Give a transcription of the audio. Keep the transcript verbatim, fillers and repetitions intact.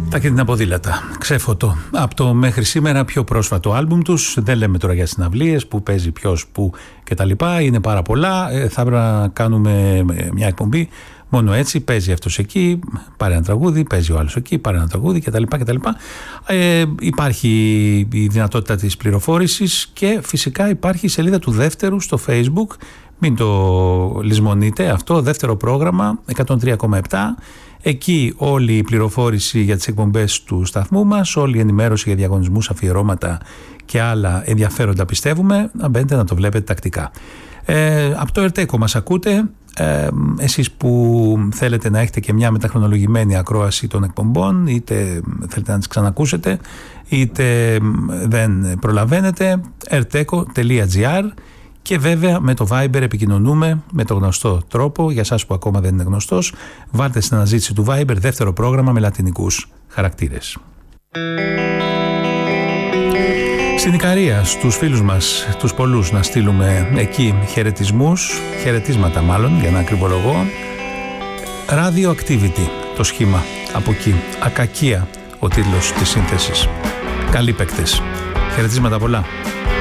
Τα και την αποδήλατα. Ξέφωτο. Από το μέχρι σήμερα πιο πρόσφατο άλμπουμ τους. Δεν λέμε τώρα για συναυλίες που παίζει ποιος, που κτλ. Είναι πάρα πολλά. Ε, θα πρέπει να κάνουμε μια εκπομπή. Μόνο έτσι παίζει αυτός εκεί, πάρει ένα τραγούδι, παίζει ο άλλος εκεί, πάρει ένα τραγούδι κτλ. κτλ. Ε, υπάρχει η δυνατότητα της πληροφόρησης και φυσικά υπάρχει η σελίδα του δεύτερου στο Facebook. Μην το λησμονείτε αυτό, δεύτερο πρόγραμμα εκατόν τρία κόμμα επτά. Εκεί όλη η πληροφόρηση για τις εκπομπές του σταθμού μας, όλη η ενημέρωση για διαγωνισμούς, αφιερώματα και άλλα ενδιαφέροντα πιστεύουμε, να μπαίνετε να το βλέπετε τακτικά. Ε, από το Ερτέκο μας ακούτε, ε, εσείς που θέλετε να έχετε και μια μεταχρονολογημένη ακρόαση των εκπομπών, είτε θέλετε να τις ξανακούσετε, είτε δεν προλαβαίνετε, ερτέκο τελεία τζι άρ. Και βέβαια με το Viber επικοινωνούμε με το γνωστό τρόπο. Για εσάς που ακόμα δεν είναι γνωστός, βάλτε στην αναζήτηση του Viber δεύτερο πρόγραμμα με λατινικούς χαρακτήρες. Στην Ικαρία, στους φίλους μας, τους πολλούς, να στείλουμε εκεί χαιρετισμούς, χαιρετίσματα μάλλον, για να ακριβολογώ. Radioactivity, το σχήμα από εκεί. Ακακία, ο τίτλος της σύνθεσης. Καλοί παίκτες. Χαιρετίσματα πολλά.